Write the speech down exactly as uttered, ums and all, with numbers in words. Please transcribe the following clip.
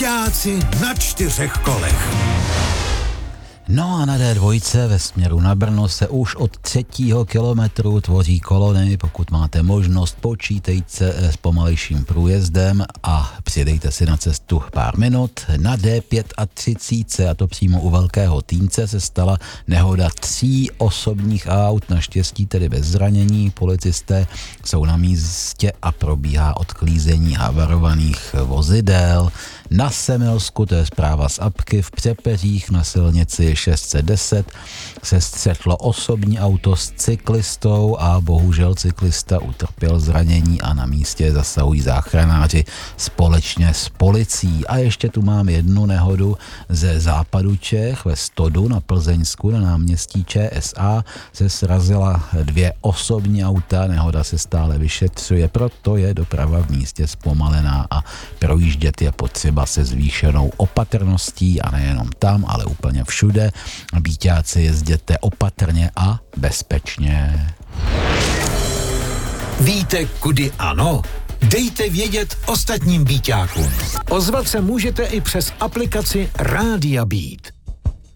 Byťáci na čtyřech kolech. No a na dé dva ve směru na Brno se už od třetího kilometru tvoří kolony. Pokud máte možnost, počítejte s pomalejším průjezdem a přidejte si na cestu pár minut. Na dé třicet pět, a to přímo u Velkého Týnce, se stala nehoda tří osobních aut, naštěstí tedy bez zranění. Policisté jsou na místě a probíhá odklízení havarovaných vozidel. Na Semilsku, to je zpráva z apky, v Přepeřích na silnici šest set deset se střetlo osobní auto s cyklistou a bohužel cyklista utrpěl zranění a na místě zasahují záchranáři společně s policií. A ještě tu mám jednu nehodu ze západu Čech, ve Stodu na Plzeňsku na náměstí ČSA se srazila dvě osobní auta, nehoda se stále vyšetřuje, proto je doprava v místě zpomalená a projíždět je potřeba se zvýšenou opatrností a nejenom tam, ale úplně všude. Byťáci, jezděte opatrně a bezpečně. Víte, kudy ano? Dejte vědět ostatním byťákům. Ozvat se můžete i přes aplikaci Rádia Beat.